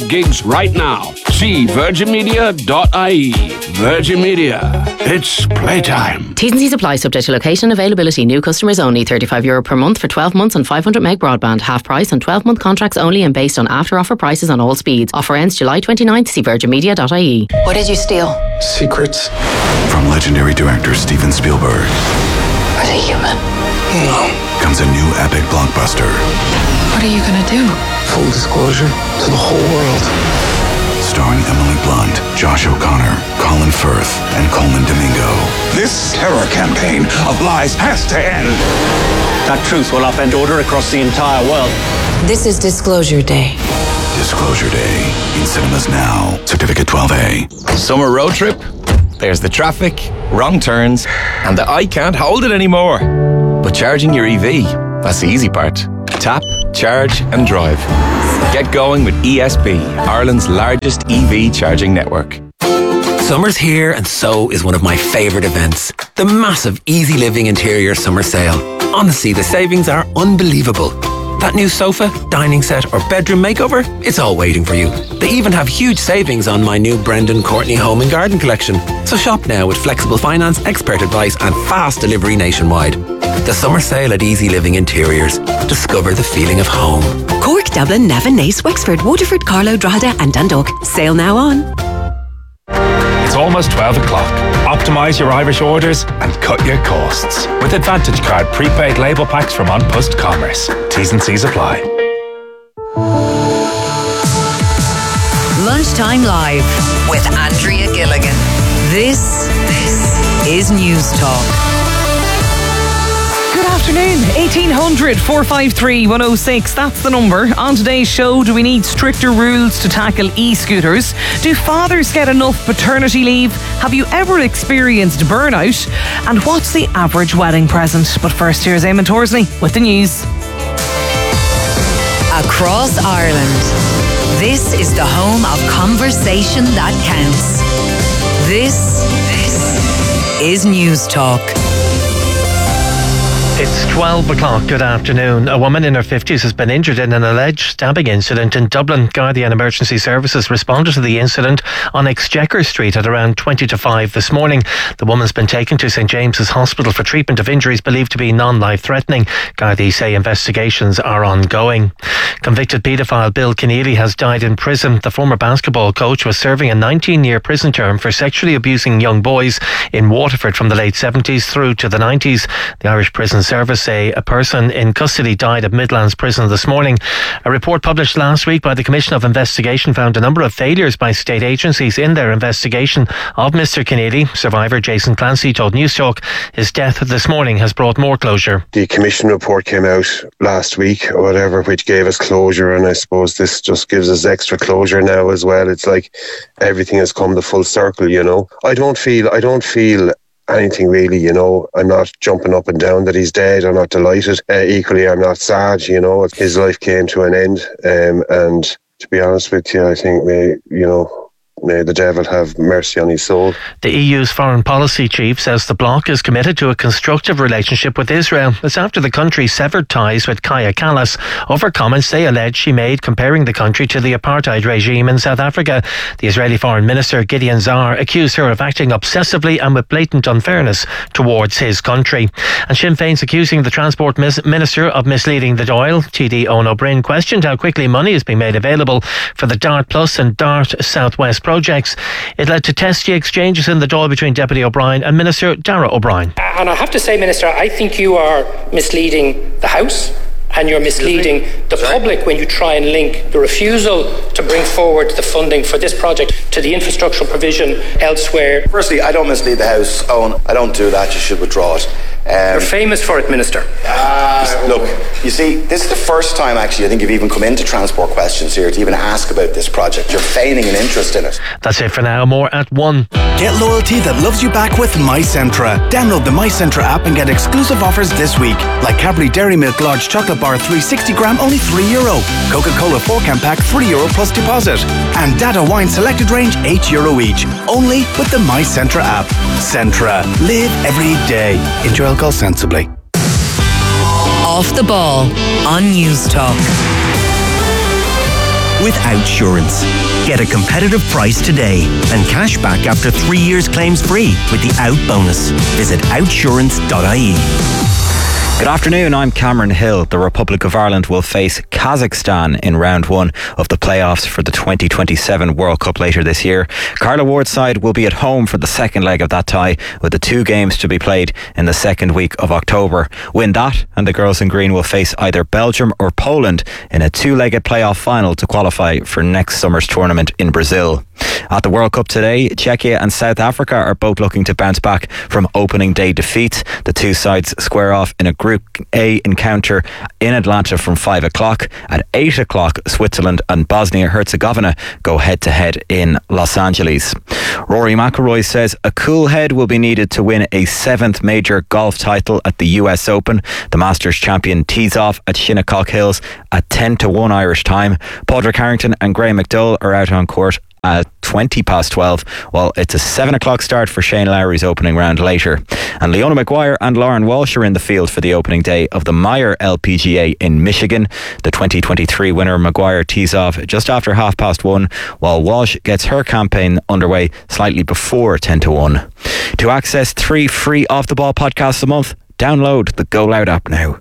right now. See virginmedia.ie. Virgin Media. It's playtime. T's and C's apply, subject to location and availability. New customers only. €35 per month for 12 months on 500 meg broadband. Half price on 12-month contracts only and based on after-offer prices on all speeds. Offer ends July 29th. See virginmedia.ie. What did you steal? Secrets from legendary director Steven Spielberg. Are they human? No. Comes a new epic blockbuster. What are you gonna do? Full disclosure to the whole world. Starring Emily Blunt, Josh O'Connor, Colin Firth, and Coleman Domingo. This terror campaign of lies has to end. That truth will upend order across the entire world. This is Disclosure Day. Disclosure Day. In cinemas now. Certificate 12A. Summer road trip? There's the traffic, wrong turns, and the I can't hold it anymore. But charging your EV, that's the easy part. Tap, charge, and drive. Get going with ESB, Ireland's largest EV charging network. Summer's here, and so is one of my favourite events, the massive Easy Living Interior Summer Sale. Honestly, the savings are unbelievable. That new sofa, dining set, or bedroom makeover, it's all waiting for you. They even have huge savings on my new Brendan Courtney Home and Garden collection. So shop now with flexible finance, expert advice, and fast delivery nationwide. The summer sale at Easy Living Interiors. Discover the feeling of home. Cork, Dublin, Navan, Naas, Wexford, Waterford, Carlow, Drogheda and Dundalk. Sale now on. It's almost 12 o'clock. Optimise your Irish orders and cut your costs with Advantage Card prepaid label packs from On Post Commerce. T's and C's apply. Lunchtime Live with Andrea Gilligan. This is News Talk. Good afternoon. 1800 453 106. That's the number. On today's show, do we need stricter rules to tackle e-scooters? Do fathers get enough paternity leave? Have you ever experienced burnout? And what's the average wedding present? But first, here's Eamon Torsley with the news. Across Ireland, this is the home of conversation that counts. This is News Talk. It's 12 o'clock. Good afternoon. A woman in her 50s has been injured in an alleged stabbing incident in Dublin. Guardian Emergency Services responded to the incident on Exchequer Street at around 20 to 5 this morning. The woman's been taken to St James's Hospital for treatment of injuries believed to be non-life threatening. Gardaí say investigations are ongoing. Convicted paedophile Bill Keneally has died in prison. The former basketball coach was serving a 19-year prison term for sexually abusing young boys in Waterford from the late 70s through to the 90s. The Irish Prison Service say a person in custody died at Midlands Prison this morning. A report published last week by the Commission of Investigation found a number of failures by state agencies in their investigation of Mr Keneally. Survivor Jason Clancy told News Talk his death this morning has brought more closure. The Commission report came out last week or whatever, which gave us closure, and I suppose this just gives us extra closure now as well. It's like everything has come to full circle, you know. I don't feel anything really, you know. I'm not jumping up and down that he's dead. I'm not delighted. Equally, I'm not sad, you know. His life came to an end, and to be honest with you, I think may the devil have mercy on his soul. The EU's foreign policy chief says the bloc is committed to a constructive relationship with Israel. It's after the country severed ties with Kaya Kallas over comments they allege she made comparing the country to the apartheid regime in South Africa. The Israeli Foreign Minister Gideon Zar accused her of acting obsessively and with blatant unfairness towards his country. And Sinn Féin's accusing the Transport Minister of misleading the Dáil. TD Owen O'Brien questioned how quickly money is being made available for the Dart Plus and Dart Southwest projects. It led to testy exchanges in the Dáil between Deputy O'Brien and Minister Darragh O'Brien. And I have to say, Minister, I think you are misleading the House and you're misleading the public when you try and link the refusal to bring forward the funding for this project to the infrastructural provision elsewhere. Firstly, I don't mislead the House, Owen. I don't do that. You should withdraw it. You're famous for it, Minister. Look, you see, this is the first time actually I think you've even come into Transport Questions here to even ask about this project. You're feigning an interest in it. That's it for now. More at 1. Get loyalty that loves you back with MyCentra. Download the MyCentra app and get exclusive offers this week, like Cadbury Dairy Milk Large Chocolate Bar 360 gram, only €3. Coca-Cola 4-can pack, €3 plus deposit. And Dada Wine Selected Range, €8 each. Only with the MyCentra app. Centra. Live every day. Enjoy alcohol sensibly. Off the Ball on News Talk. with Outsurance. Get a competitive price today and cash back after 3 years claims free with the Out bonus. Visit outsurance.ie. Good afternoon, I'm Cameron Hill. The Republic of Ireland will face Kazakhstan in round 1 of the playoffs for the 2027 World Cup later this year. Carla Ward's side will be at home for the second leg of that tie, with the 2 games to be played in the second week of October. Win that and the girls in green will face either Belgium or Poland in a 2-legged playoff final to qualify for next summer's tournament in Brazil. At the World Cup today, Czechia and South Africa are both looking to bounce back from opening day defeats. The 2 sides square off in a Group A encounter in Atlanta from 5 o'clock. At 8 o'clock, Switzerland and Bosnia-Herzegovina go head-to-head in Los Angeles. Rory McIlroy says a cool head will be needed to win a 7th major golf title at the US Open. The Masters champion tees off at Shinnecock Hills at 10-1 Irish time. Padraig Harrington and Graham McDowell are out on court at 12:20, while it's a 7 o'clock start for Shane Lowry's opening round later. And Leona Maguire and Lauren Walsh are in the field for the opening day of the Meyer LPGA in Michigan. The 2023 winner Maguire tees off just after 1:30, while Walsh gets her campaign underway slightly before 10-1. To access 3 free Off the Ball podcasts a month, download the Go Loud app now.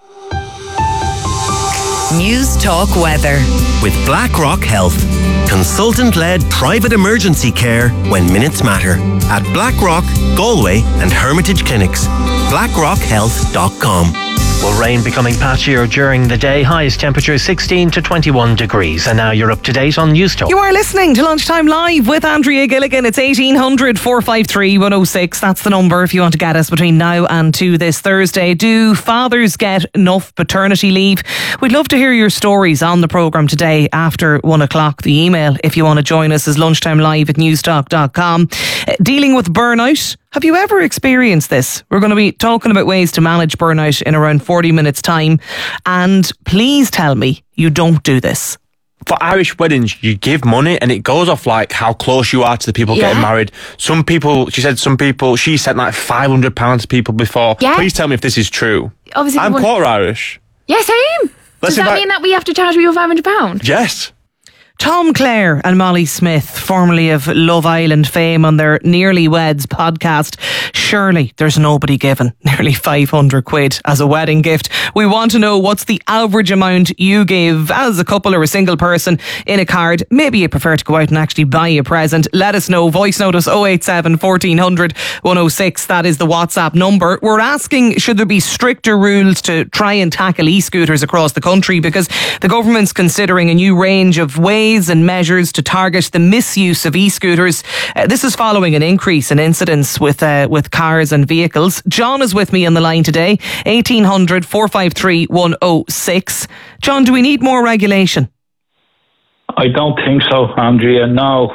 News Talk Weather. With BlackRock Health. Consultant-led private emergency care when minutes matter. At BlackRock, Galway and Hermitage Clinics. BlackRockHealth.com. Will rain becoming patchier during the day. Highest temperature 16 to 21 degrees. And now you're up to date on News Talk. You are listening to Lunchtime Live with Andrea Gilligan. It's 1800 453 106. That's the number if you want to get us between now and 2 this Thursday. Do fathers get enough paternity leave? We'd love to hear your stories on the programme today after 1 o'clock. The email, if you want to join us, is lunchtimelive@newstalk.com. Dealing with burnout. Have you ever experienced this? We're going to be talking about ways to manage burnout in around 40 minutes time. And please tell me you don't do this. For Irish weddings, you give money and it goes off like how close you are to the people getting married. Some people, she sent like £500 to people before. Yeah. Please tell me if this is true. Obviously, I'm quarter Irish. Yeah, same. Does that mean that we have to charge you £500? Yes. Tom Clare and Molly Smith, formerly of Love Island fame, on their Nearly Weds podcast. Surely there's nobody given nearly 500 quid as a wedding gift. We want to know what's the average amount you give as a couple or a single person in a card. Maybe you prefer to go out and actually buy a present. Let us know. Voice note us 087 1400 106. That is the WhatsApp number. We're asking, should there be stricter rules to try and tackle e-scooters across the country, because the government's considering a new range of ways and measures to target the misuse of e-scooters. This is following an increase in incidents with cars and vehicles. John is with me on the line today. 1800 453 106. John, do we need more regulation? I don't think so, Andrea. No.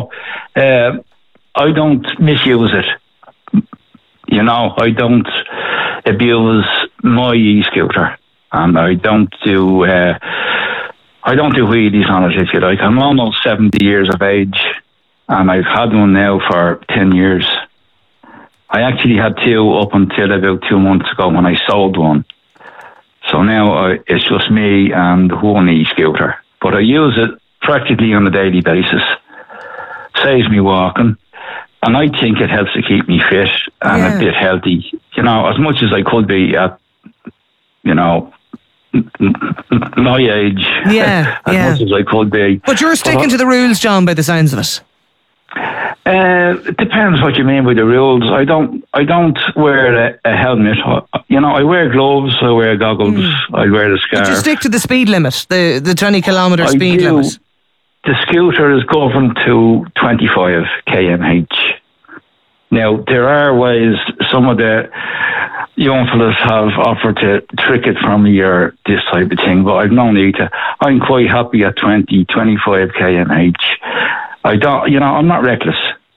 I don't misuse it. You know, I don't abuse my e-scooter, and I don't do wheelies on it, if you like. I'm almost 70 years of age, and I've had one now for 10 years. I actually had 2 up until about 2 months ago when I sold one. So now it's just me and one e-scooter. But I use it practically on a daily basis. Saves me walking. And I think it helps to keep me fit and a bit healthy. You know, as much as I could be at, you know, my age, as much as I could be. But you're sticking to the rules, John, by the sounds of it. It depends what you mean by the rules. I don't wear a helmet. You know, I wear gloves, I wear goggles, I wear the scarf. But you stick to the speed limit, the 20 kilometre speed limit. The scooter is governed to 25 km/h. Now, there are ways, some of the young fellas have offered to trick it from me or this type of thing, but I've no need to. I'm quite happy at 20, 25 km/h. I'm not reckless.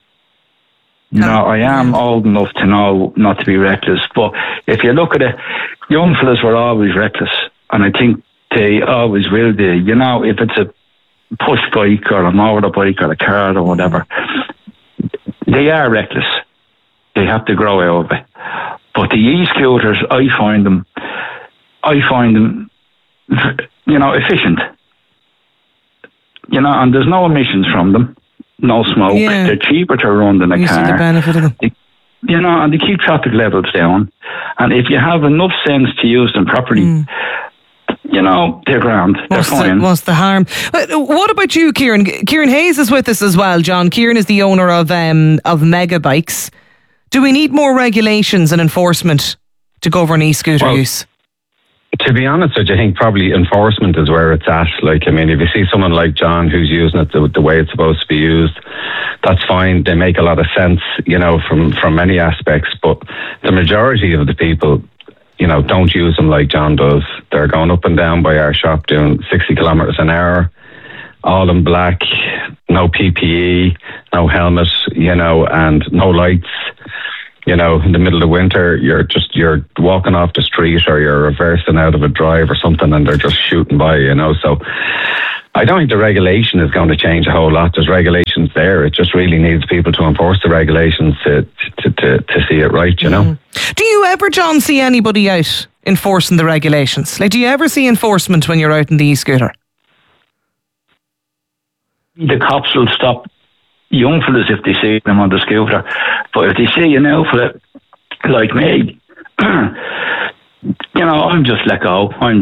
I am old enough to know not to be reckless, but if you look at it, young fellas were always reckless, and I think they always will be. You know, if it's a push bike or a motorbike or a car or whatever, they are reckless. They have to grow out of it. But the e-scooters, I find them, you know, efficient. and there's no emissions from them, no smoke. Yeah. They're cheaper to run than a You car. see the benefit of them. And they keep traffic levels down. And if you have enough sense to use them properly, they're grand. They're fine. What's the harm? What about you, Kieran? Kieran Hayes is with us as well, John. Kieran is the owner of Mega Bikes. Do we need more regulations and enforcement to govern e-scooter use? To be honest with you, I think probably enforcement is where it's at. Like, I mean, if you see someone like John who's using it the way it's supposed to be used, that's fine. They make a lot of sense, from many aspects. But the majority of the people, don't use them like John does. They're going up and down by our shop doing 60 kilometres an hour, all in black, no PPE, no helmet, and no lights. In the middle of winter, you're walking off the street or you're reversing out of a drive or something and they're just shooting by, So I don't think the regulation is going to change a whole lot. There's regulations there. It just really needs people to enforce the regulations to see it right, Do you ever, John, see anybody out enforcing the regulations? Like, do you ever see enforcement when you're out in the e-scooter? The cops will stop young fellas if they see them on the scooter. But if they see an outfit like me, I'm just let go. I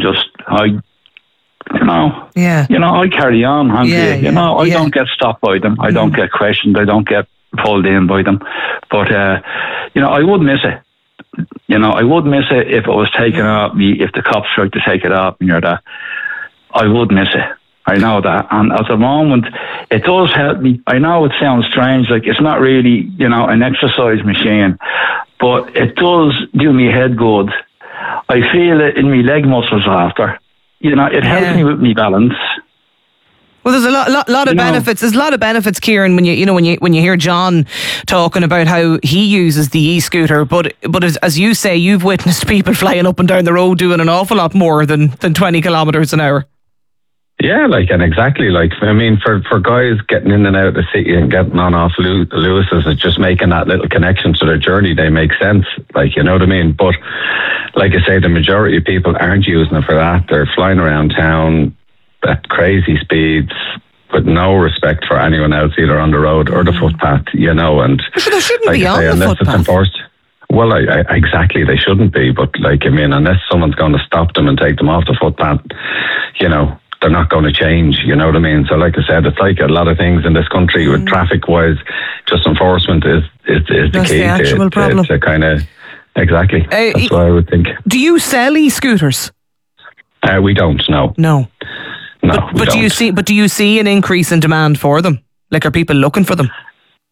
carry on. I don't get stopped by them. I don't get questioned. I don't get pulled in by them. But, I would miss it. I would miss it if it was taken off me, if the cops tried to take it off me or that. I would miss it. I know that. And at the moment, it does help me. I know it sounds strange, like it's not really, an exercise machine, but it does do me head good. I feel it in my leg muscles after. It helps me with my balance. Well, there's a lot of benefits. There's a lot of benefits, Kieran, when you hear John talking about how he uses the e-scooter. But as you say, you've witnessed people flying up and down the road doing an awful lot more than 20 kilometres an hour. Yeah, and exactly, for guys getting in and out of the city and getting on off Lewis's, it's just making that little connection to their journey. They make sense, you know what I mean? But like I say, the majority of people aren't using it for that. They're flying around town at crazy speeds with no respect for anyone else, either on the road or the footpath, and they shouldn't be on the footpath. It's enforced. Well, exactly, they shouldn't be. But unless someone's going to stop them and take them off the footpath, they're not going to change, you know what I mean? So like I said, it's like a lot of things in this country with traffic-wise, just enforcement is the key to kind of, exactly. That's what I would think. Do you sell e-scooters? We don't, no. No. No, but do you see an increase in demand for them? Like, are people looking for them?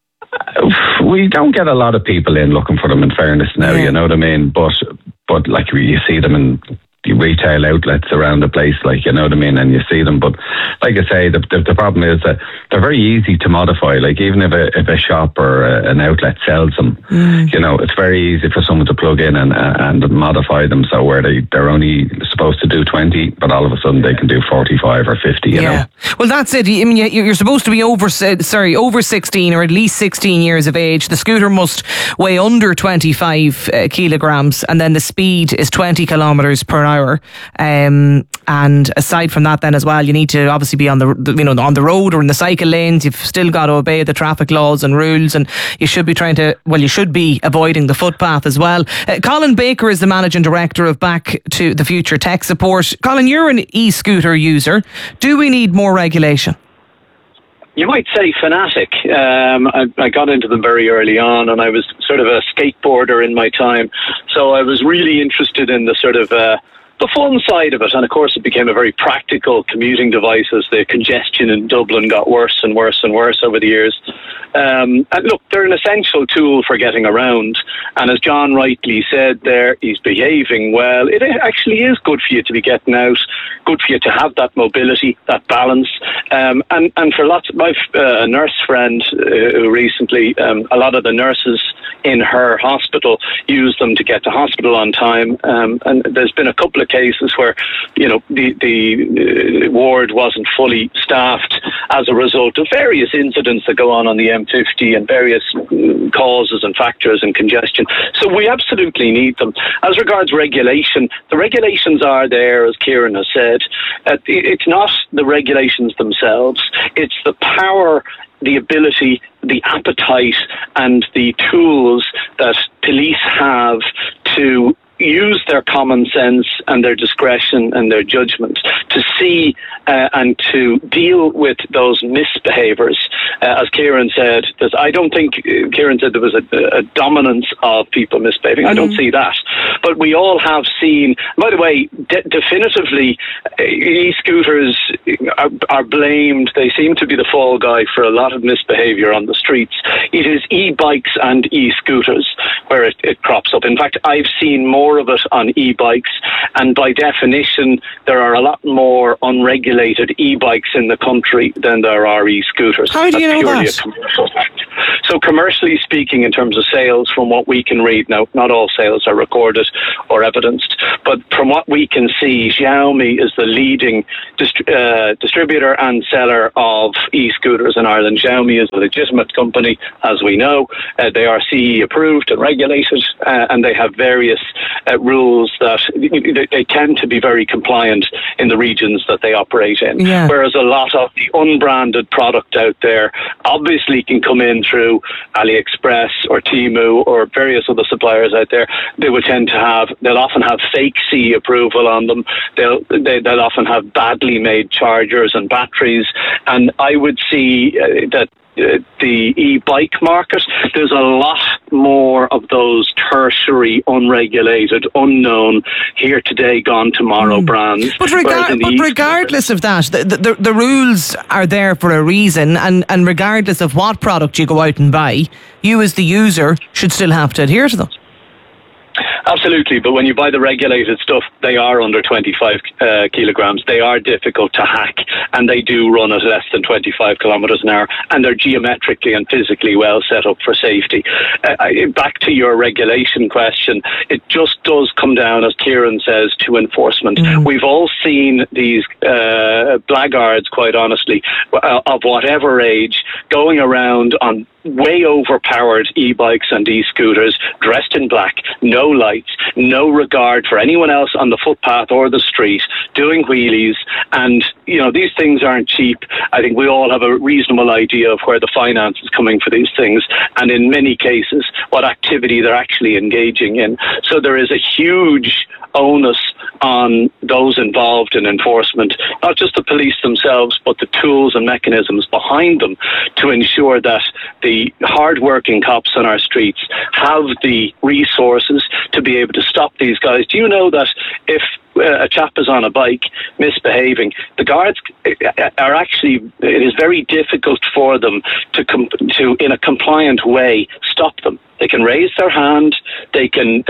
We don't get a lot of people in looking for them, in fairness now, you know what I mean? But you see them in retail outlets around the place, you know what I mean, and you see them. But like I say, the problem is that they're very easy to modify. Like, even if a shop or an outlet sells them, it's very easy for someone to plug in and modify them so where they're only supposed to do 20, but all of a sudden they can do 45 or 50. You know. Well, that's it. I mean, you're supposed to be over 16 or at least 16 years of age. The scooter must weigh under 25 kilograms, and then the speed is 20 kilometres per hour. And aside from that, then as well, you need to obviously be on the road or in the cycle lanes. You've still got to obey the traffic laws and rules, and you should be avoiding the footpath as well. Colin Baker is the managing director of Back to the Future Tech Support. Colin, you're an e-scooter user. Do we need more regulation? You might say fanatic. I got into them very early on, and I was sort of a skateboarder in my time, so I was really interested in the sort of the fun side of it, and of course it became a very practical commuting device as the congestion in Dublin got worse and worse and worse over the years. And look, they're an essential tool for getting around, and as John rightly said there, he's behaving well. It actually is good for you to be getting out, good for you to have that mobility, that balance, and for lots of my nurse friend who recently, a lot of the nurses in her hospital use them to get to hospital on time, and there's been a couple of cases where, the ward wasn't fully staffed as a result of various incidents that go on the M50 and various causes and factors and congestion. So we absolutely need them. As regards regulation, the regulations are there, as Kieran has said. It's not the regulations themselves, it's the power, the ability, the appetite and the tools that police have to use their common sense and their discretion and their judgment to see and to deal with those misbehaviours. As Kieran said, I don't think Kieran said there was a dominance of people misbehaving. I don't see that. But we all have seen, by the way, definitively, e-scooters are blamed. They seem to be the fall guy for a lot of misbehaviour on the streets. It is e-bikes and e-scooters where it crops up. In fact, I've seen more of it on e-bikes, and by definition there are a lot more unregulated e-bikes in the country than there are e-scooters. How do you know that? A commercial fact. So commercially speaking, in terms of sales, from what we can read, now not all sales are recorded or evidenced, but from what we can see, Xiaomi is the leading distributor and seller of e-scooters in Ireland. Xiaomi is a legitimate company, as we know. They are CE approved and regulated, and they have various rules that they tend to be very compliant in the regions that they operate in. Yeah. Whereas a lot of the unbranded product out there obviously can come in through AliExpress or Temu or various other suppliers out there. They'll often have fake CE approval on them. They'll often have badly made chargers and batteries. And I would see that the e-bike market, there's a lot more of those tertiary, unregulated, unknown, here today, gone tomorrow brands. But regardless of that, the rules are there for a reason, and regardless of what product you go out and buy, you as the user should still have to adhere to them. Absolutely, but when you buy the regulated stuff, they are under 25 kilograms. They are difficult to hack, and they do run at less than 25 kilometres an hour, and they're geometrically and physically well set up for safety. Back to your regulation question, it just does come down, as Kieran says, to enforcement. We've all seen these blackguards, quite honestly, of whatever age, going around on way overpowered e-bikes and e-scooters, dressed in black, no lights, no regard for anyone else on the footpath or the street, doing wheelies. And, these things aren't cheap. I think we all have a reasonable idea of where the finance is coming for these things, and in many cases, what activity they're actually engaging in. So there is a huge onus on those involved in enforcement, not just the police themselves, but the tools and mechanisms behind them, to ensure that the hard-working cops on our streets have the resources to be able to stop these guys. Do you know that if a chap is on a bike misbehaving, the guards are actually, it is very difficult for them to in a compliant way, stop them. They can raise their hand, they can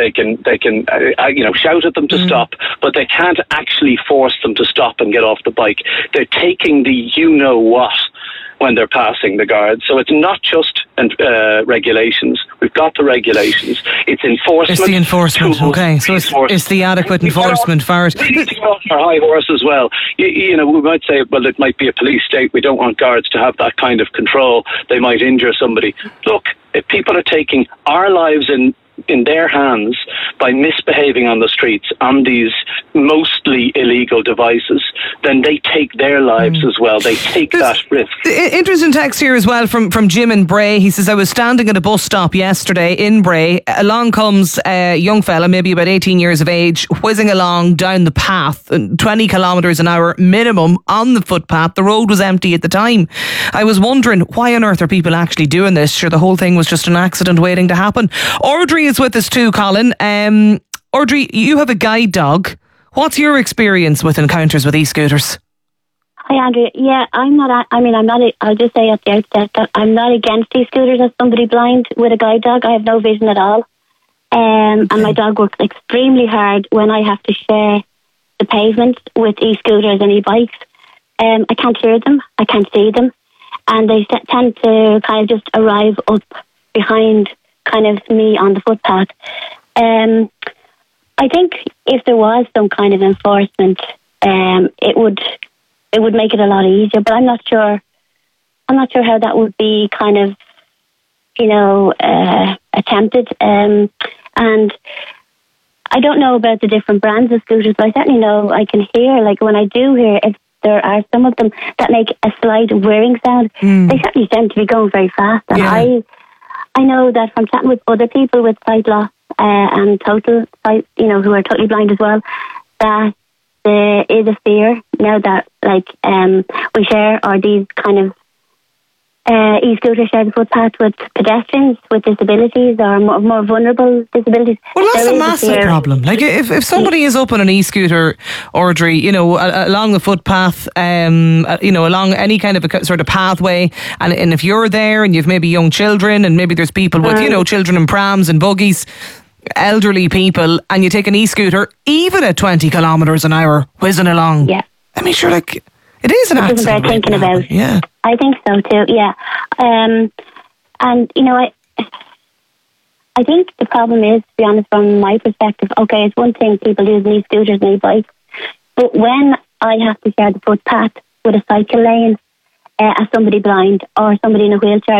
shout at them to stop, but they can't actually force them to stop and get off the bike. They're taking the you-know-what when they're passing the guards. So it's not just regulations. We've got the regulations. It's enforcement. It's the enforcement, tools, okay. So it's the adequate enforcement for it. We need to go off our high horse as well. We might say, well, it might be a police state. We don't want guards to have that kind of control. They might injure somebody. Look, if people are taking our lives in their hands by misbehaving on the streets on these mostly illegal devices, then they take their lives as well. They take that risk. Interesting text here as well from Jim in Bray. He says, I was standing at a bus stop yesterday in Bray. Along comes a young fella, maybe about 18 years of age, whizzing along down the path, 20 kilometres an hour minimum on the footpath. The road was empty at the time. I was wondering, why on earth are people actually doing this? Sure, the whole thing was just an accident waiting to happen. Audrey is with us too, Colin. Audrey, you have a guide dog. What's your experience with encounters with e-scooters? Hi, Andrew. Yeah, I'll just say at the outset that I'm not against e-scooters as somebody blind with a guide dog. I have no vision at all. And my dog works extremely hard when I have to share the pavement with e-scooters and e-bikes. I can't hear them. I can't see them. And they tend to kind of just arrive up behind kind of me on the footpath. I think if there was some kind of enforcement, it would make it a lot easier. But I'm not sure how that would be kind of, attempted. And I don't know about the different brands of scooters, but I certainly know I can hear, like when I do hear, if there are some of them that make a slight whirring sound, they certainly tend to be going very fast. And I know that from chatting with other people with sight loss and total sight, who are totally blind as well, that there is a fear now that we share, or these kind of e-scooters share the footpath with pedestrians with disabilities or more vulnerable disabilities. Well, that's a massive problem. Like if somebody is up on an e-scooter, Audrey, along the footpath, along any kind of a sort of pathway, and if you're there and you've maybe young children and maybe there's people with, children in prams and buggies, elderly people, and you take an e-scooter, even at 20 kilometres an hour, whizzing along. Yeah. I mean, sure, like, it is an accident. Isn't worth thinking about. Yeah. I think so too, yeah. And, I think the problem is, to be honest, from my perspective, okay, it's one thing people using e-scooters and e-bikes, but when I have to share the footpath with a cycle lane as somebody blind or somebody in a wheelchair,